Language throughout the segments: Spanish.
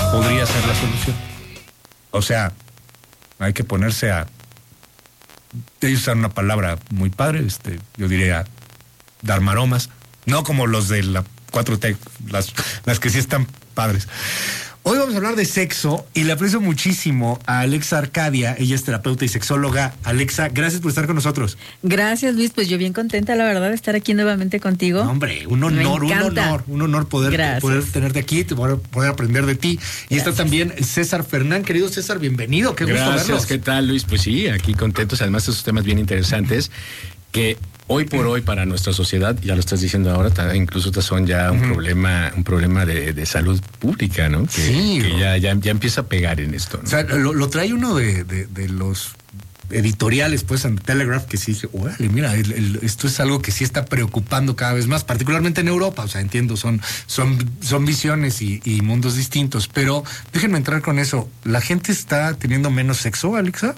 podría ser la solución. O sea, hay que ponerse a... Ellos usan una palabra muy padre, yo diría dar maromas, no como los de la 4T, las que sí están padres. Hoy vamos a hablar de sexo y le aprecio muchísimo a Alexa Arcadia, ella es terapeuta y sexóloga. Alexa, gracias por estar con nosotros. Gracias, Luis, pues yo bien contenta, la verdad, de estar aquí nuevamente contigo. No, hombre, un honor poder tenerte aquí, poder aprender de ti. Y está también César Fernán, querido César, bienvenido, qué gusto verlos. Gracias, ¿qué tal, Luis? Pues sí, aquí contentos, además de esos temas bien interesantes que hoy por hoy para nuestra sociedad, ya lo estás diciendo ahora, incluso son ya un problema de salud pública, ¿no? Que ya empieza a pegar en esto, ¿no? O sea, lo trae uno de los editoriales, pues, en Telegraph, que sí dice, órale, mira, esto es algo que sí está preocupando cada vez más, particularmente en Europa. O sea, entiendo, son visiones y mundos distintos, pero déjenme entrar con eso. ¿La gente está teniendo menos sexo, Alexa?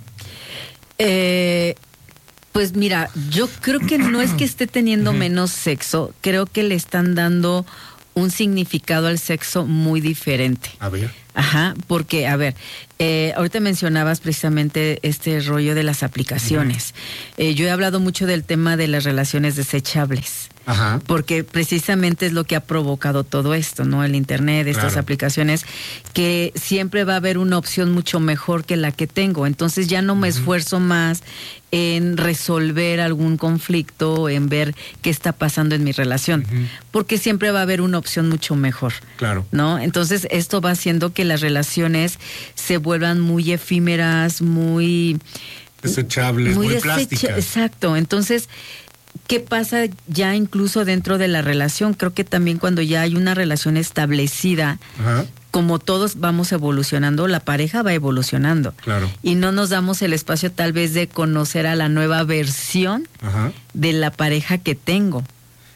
Pues mira, yo creo que no es que esté teniendo menos sexo, creo que le están dando un significado al sexo muy diferente. A ver. Ajá, porque, a ver, ahorita mencionabas precisamente este rollo de las aplicaciones. Yo he hablado mucho del tema de las relaciones desechables. Ajá. Porque precisamente es lo que ha provocado todo esto, ¿no? El internet, estas aplicaciones, que siempre va a haber una opción mucho mejor que la que tengo. Entonces ya no me esfuerzo más en resolver algún conflicto, en ver qué está pasando en mi relación, porque siempre va a haber una opción mucho mejor. Claro. ¿No? Entonces esto va haciendo que las relaciones se vuelvan muy efímeras, muy desechables, muy plásticas. Exacto. Entonces, ¿qué pasa ya incluso dentro de la relación? Creo que también cuando ya hay una relación establecida, como todos vamos evolucionando, la pareja va evolucionando. Claro. Y no nos damos el espacio tal vez de conocer a la nueva versión de la pareja que tengo.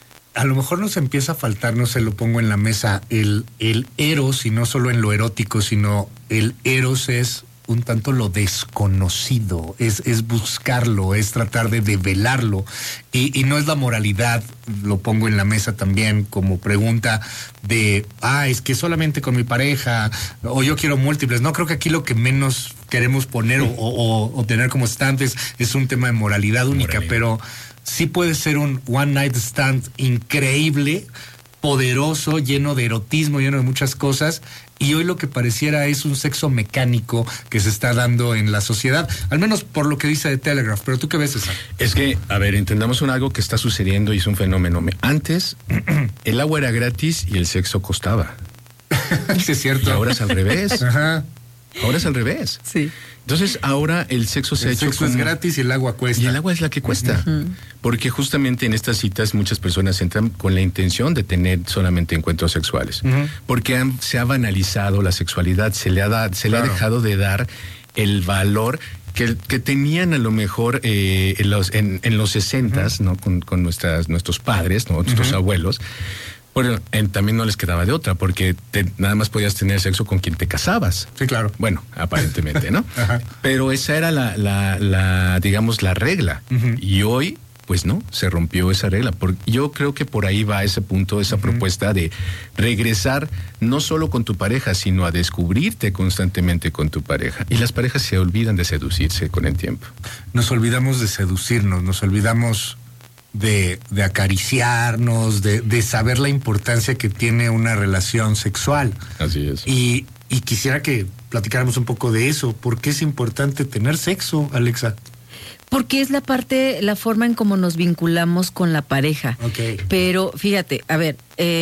A lo mejor nos empieza a faltar, no se lo pongo en la mesa, el eros, y no solo en lo erótico, sino el eros es un tanto lo desconocido, es buscarlo, es tratar de develarlo, y no es la moralidad, lo pongo en la mesa también como pregunta de, es que solamente con mi pareja, o yo quiero múltiples. No, creo que aquí lo que menos queremos poner o tener como estantes es un tema de moralidad única, pero sí puede ser un one night stand increíble, poderoso, lleno de erotismo, lleno de muchas cosas. Y hoy lo que pareciera es un sexo mecánico que se está dando en la sociedad, al menos por lo que dice de Telegraph. ¿Pero tú qué ves, César? Es que, a ver, entendamos algo que está sucediendo y es un fenómeno. Antes, el agua era gratis y el sexo costaba. Sí, es cierto. Y ahora es al revés. Ajá. Ahora es al revés. Sí. Entonces, ahora el sexo se ha hecho. El sexo es gratis y el agua cuesta. Y el agua es la que cuesta. Porque justamente en estas citas muchas personas entran con la intención de tener solamente encuentros sexuales. Porque se ha banalizado la sexualidad, se le ha dejado de dar el valor que tenían a lo mejor en los 60s, ¿no? Con nuestros padres, ¿no? Nuestros abuelos. Bueno, también no les quedaba de otra, porque nada más podías tener sexo con quien te casabas. Sí, claro. Bueno, aparentemente, ¿no? Pero esa era digamos, la regla. Y hoy, pues no, se rompió esa regla. Yo creo que por ahí va ese punto, esa propuesta de regresar no solo con tu pareja, sino a descubrirte constantemente con tu pareja. Y las parejas se olvidan de seducirse con el tiempo. Nos olvidamos de seducirnos, nos olvidamos de acariciarnos, de saber la importancia que tiene una relación sexual. Así es. Y quisiera que platicáramos un poco de eso. ¿Por qué es importante tener sexo, Alexa? Porque es la forma en cómo nos vinculamos con la pareja. Okay. Pero fíjate, a ver,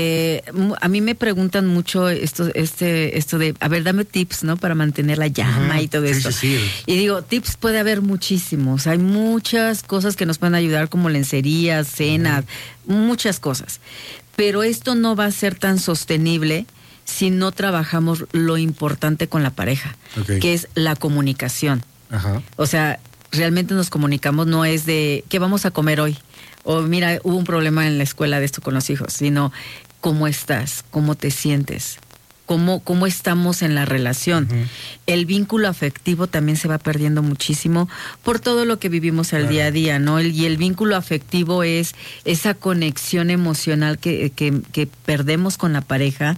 a mí me preguntan mucho esto de, a ver, dame tips, ¿no? Para mantener la llama y todo esto. Sí. Y digo, tips puede haber muchísimos. Hay muchas cosas que nos pueden ayudar, como lencerías, cenas, muchas cosas. Pero esto no va a ser tan sostenible si no trabajamos lo importante con la pareja, que es la comunicación. O sea, realmente nos comunicamos, no es de ¿qué vamos a comer hoy? O mira, hubo un problema en la escuela de esto con los hijos, sino ¿cómo estás? ¿Cómo te sientes? cómo estamos en la relación. El vínculo afectivo también se va perdiendo muchísimo por todo lo que vivimos el día a día, ¿no? Y el vínculo afectivo es esa conexión emocional que perdemos con la pareja,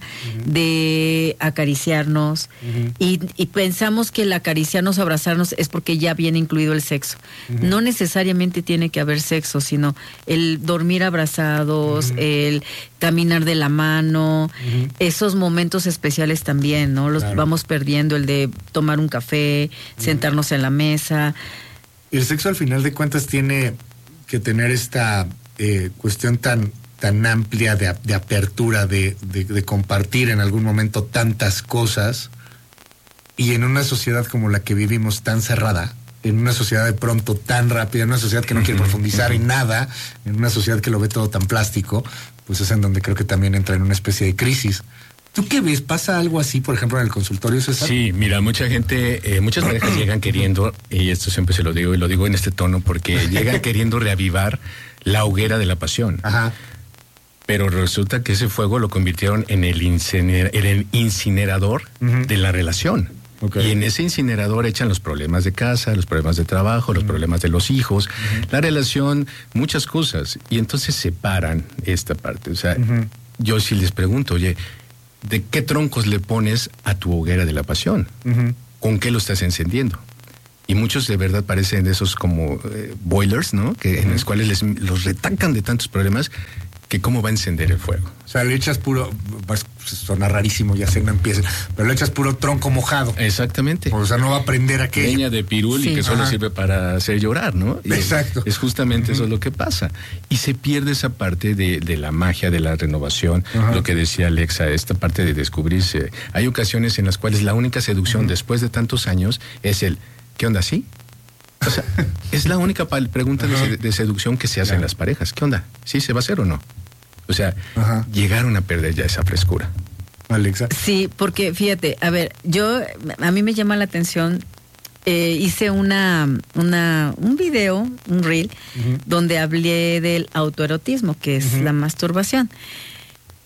de acariciarnos, y pensamos que el acariciarnos, abrazarnos es porque ya viene incluido el sexo. No necesariamente tiene que haber sexo, sino el dormir abrazados, el caminar de la mano, esos momentos especiales también, ¿no? Los vamos perdiendo, el de tomar un café, sentarnos en la mesa. El sexo al final de cuentas tiene que tener esta cuestión tan amplia de apertura, de compartir en algún momento tantas cosas, y en una sociedad como la que vivimos tan cerrada, en una sociedad de pronto tan rápida, en una sociedad que no quiere profundizar en nada, en una sociedad que lo ve todo tan plástico, pues es en donde creo que también entra en una especie de crisis. ¿Tú qué ves? ¿Pasa algo así, por ejemplo, en el consultorio, César? Sí, mira, mucha gente, muchas parejas llegan queriendo, y esto siempre se lo digo, y lo digo en este tono, porque llegan queriendo reavivar la hoguera de la pasión. Ajá. Pero resulta que ese fuego lo convirtieron en el incinerador de la relación. Okay. Y en ese incinerador echan los problemas de casa, los problemas de trabajo, los problemas de los hijos, la relación, muchas cosas. Y entonces separan esta parte. O sea, yo sí les pregunto, oye, ¿de qué troncos le pones a tu hoguera de la pasión? ¿Con qué lo estás encendiendo? Y muchos de verdad parecen de esos como boilers, ¿no? Que en los cuales los retacan de tantos problemas, que cómo va a encender el fuego. O sea, le echas puro, pues suena rarísimo, ya sé, no empieza, pero le echas puro tronco mojado. Exactamente. O sea, no va a prender aquello. Leña de pirul y que solo sirve para hacer llorar, ¿no? Y exacto. Es justamente eso lo que pasa. Y se pierde esa parte de la magia, de la renovación, lo que decía Alexa, esta parte de descubrirse. Hay ocasiones en las cuales la única seducción después de tantos años es el, ¿qué onda, sí? O sea, es la única pregunta de seducción que se hace en las parejas. ¿Qué onda? ¿Sí se va a hacer o no? O sea, llegaron a perder ya esa frescura. Alexa. Sí, porque fíjate, a ver, a mí me llama la atención, hice un video, un reel, donde hablé del autoerotismo, que es la masturbación.